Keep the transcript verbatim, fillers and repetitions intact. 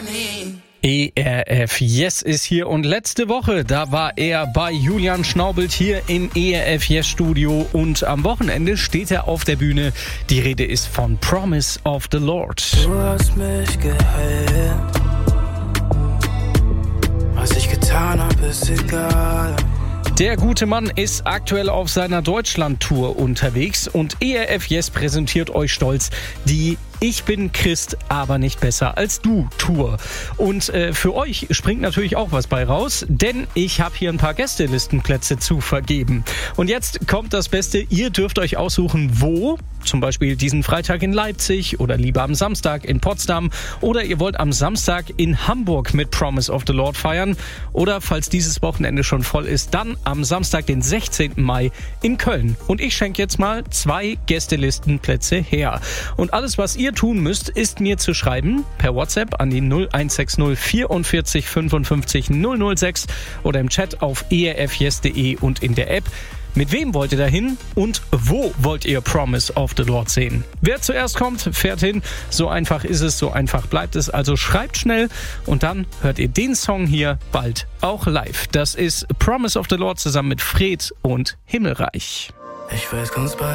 E R F Yes ist hier und letzte Woche, da war er bei Julian Schnaubelt hier im E R F Yes Studio und am Wochenende steht er auf der Bühne. Die Rede ist von Promise of the Lord. Du hast mich geheilt, was ich getan hab, ist egal. Der gute Mann ist aktuell auf seiner Deutschland-Tour unterwegs und E R F Yes präsentiert euch stolz die Ich bin Christ, aber nicht besser als du Tour. Und äh, für euch springt natürlich auch was bei raus, denn ich habe hier ein paar Gästelistenplätze zu vergeben. Und jetzt kommt das Beste, ihr dürft euch aussuchen, wo, zum Beispiel diesen Freitag in Leipzig oder lieber am Samstag in Potsdam oder ihr wollt am Samstag in Hamburg mit Promise of the Lord feiern oder falls dieses Wochenende schon voll ist, dann am Samstag, den sechzehnten Mai in Köln. Und ich schenke jetzt mal zwei Gästelistenplätze her. Und alles, was ihr tun müsst, ist mir zu schreiben per WhatsApp an die null eins sechs null vierundvierzig fünfundfünfzig null null sechs oder im Chat auf e r f yes punkt de und in der App. Mit wem wollt ihr dahin und wo wollt ihr Promise of the Lord sehen? Wer zuerst kommt, fährt hin. So einfach ist es, so einfach bleibt es. Also schreibt schnell und dann hört ihr den Song hier bald auch live. Das ist Promise of the Lord zusammen mit Fred und Himmelreich. Ich weiß ganz bald.